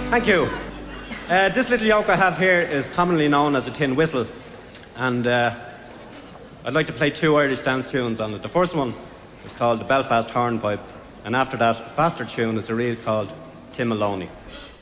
Thank you. This little yoke I have here is commonly known as a tin whistle, and I'd like to play two Irish dance tunes on it. The first one is called the Belfast Hornpipe, and after that, a faster tune is a reel called Tim Maloney.